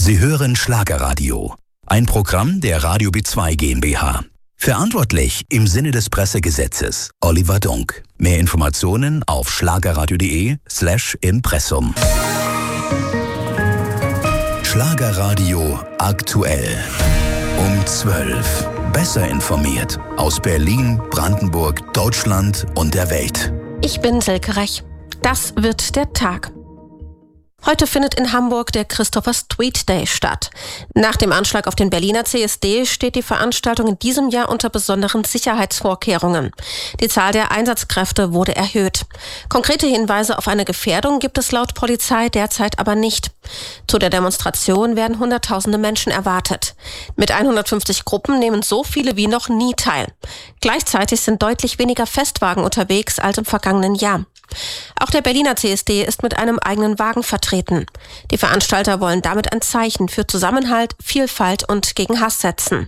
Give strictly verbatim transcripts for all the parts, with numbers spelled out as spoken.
Sie hören Schlagerradio, ein Programm der Radio B zwei GmbH. Verantwortlich im Sinne des Pressegesetzes Oliver Dunk. Mehr Informationen auf schlagerradio.de slash Impressum. Schlagerradio aktuell. Um zwölf. Besser informiert aus Berlin, Brandenburg, Deutschland und der Welt. Ich bin Silke Rech. Das wird der Tag. Heute findet in Hamburg der Christopher Street Day statt. Nach dem Anschlag auf den Berliner C S D steht die Veranstaltung in diesem Jahr unter besonderen Sicherheitsvorkehrungen. Die Zahl der Einsatzkräfte wurde erhöht. Konkrete Hinweise auf eine Gefährdung gibt es laut Polizei derzeit aber nicht. Zu der Demonstration werden Hunderttausende Menschen erwartet. Mit hundertfünfzig Gruppen nehmen so viele wie noch nie teil. Gleichzeitig sind deutlich weniger Festwagen unterwegs als im vergangenen Jahr. Auch der Berliner C S D ist mit einem eigenen Wagen vertreten. Die Veranstalter wollen damit ein Zeichen für Zusammenhalt, Vielfalt und gegen Hass setzen.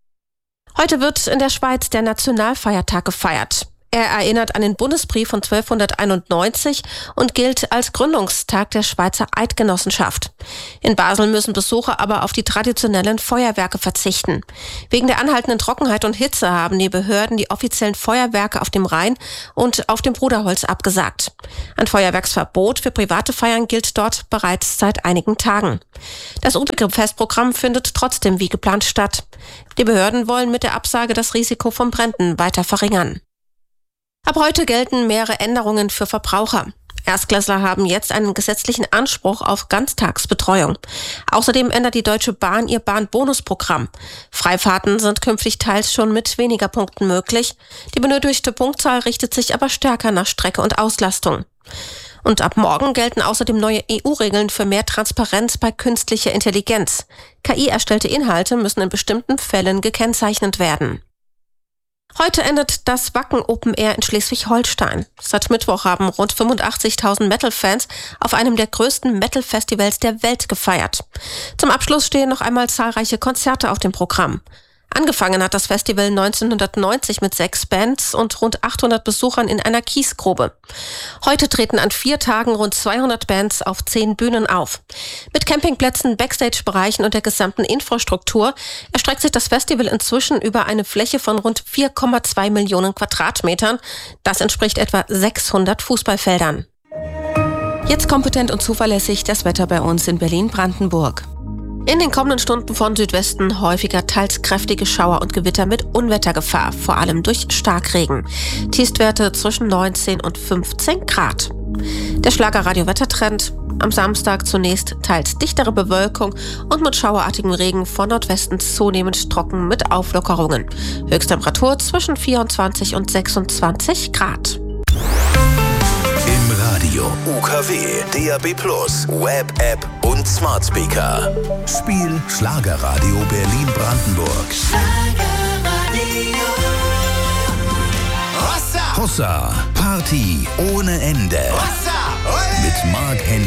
Heute wird in der Schweiz der Nationalfeiertag gefeiert. Er erinnert an den Bundesbrief von zwölfhunderteinundneunzig und gilt als Gründungstag der Schweizer Eidgenossenschaft. In Basel müssen Besucher aber auf die traditionellen Feuerwerke verzichten. Wegen der anhaltenden Trockenheit und Hitze haben die Behörden die offiziellen Feuerwerke auf dem Rhein und auf dem Bruderholz abgesagt. Ein Feuerwerksverbot für private Feiern gilt dort bereits seit einigen Tagen. Das Utegrim-Festprogramm findet trotzdem wie geplant statt. Die Behörden wollen mit der Absage das Risiko von Bränden weiter verringern. Ab heute gelten mehrere Änderungen für Verbraucher. Erstklässler haben jetzt einen gesetzlichen Anspruch auf Ganztagsbetreuung. Außerdem ändert die Deutsche Bahn ihr Bahnbonusprogramm. Freifahrten sind künftig teils schon mit weniger Punkten möglich. Die benötigte Punktzahl richtet sich aber stärker nach Strecke und Auslastung. Und ab morgen gelten außerdem neue E U-Regeln für mehr Transparenz bei künstlicher Intelligenz. K I-erstellte Inhalte müssen in bestimmten Fällen gekennzeichnet werden. Heute endet das Wacken Open Air in Schleswig-Holstein. Seit Mittwoch haben rund fünfundachtzigtausend Metal-Fans auf einem der größten Metal-Festivals der Welt gefeiert. Zum Abschluss stehen noch einmal zahlreiche Konzerte auf dem Programm. Angefangen hat das Festival neunzehnhundertneunzig mit sechs Bands und rund achthundert Besuchern in einer Kiesgrube. Heute treten an vier Tagen rund zweihundert Bands auf zehn Bühnen auf. Mit Campingplätzen, Backstage-Bereichen und der gesamten Infrastruktur erstreckt sich das Festival inzwischen über eine Fläche von rund vier Komma zwei Millionen Quadratmetern. Das entspricht etwa sechshundert Fußballfeldern. Jetzt kompetent und zuverlässig das Wetter bei uns in Berlin-Brandenburg. In den kommenden Stunden von Südwesten häufiger teils kräftige Schauer und Gewitter mit Unwettergefahr, vor allem durch Starkregen. Tiefstwerte zwischen neunzehn und fünfzehn Grad. Der Schlagerradio-Wettertrend: am Samstag zunächst teils dichtere Bewölkung und mit schauerartigem Regen von Nordwesten zunehmend trocken mit Auflockerungen. Höchsttemperatur zwischen vierundzwanzig und sechsundzwanzig Grad. Im Radio, U K W, D A B plus, Web, App und Smart Speaker. Spiel Schlagerradio Berlin-Brandenburg. Schlagerradio. Hossa! Hossa, Party ohne Ende. Hossa! Mit Marc Henry.